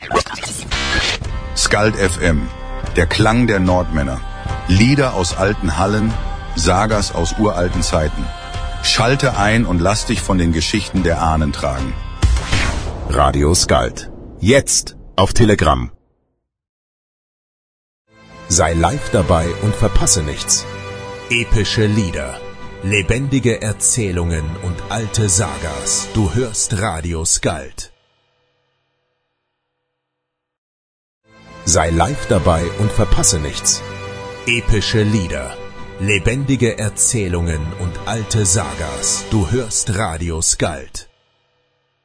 Skald FM, der Klang der Nordmänner. Lieder aus alten Hallen, Sagas aus uralten Zeiten. Schalte ein und lass dich von den Geschichten der Ahnen tragen. Radio Skald. Jetzt auf Telegram. Sei live dabei und verpasse nichts. Epische Lieder, lebendige Erzählungen und alte Sagas. Du hörst Radio Skald. Sei live dabei und verpasse nichts. Epische Lieder, lebendige Erzählungen und alte Sagas. Du hörst Radio Skald.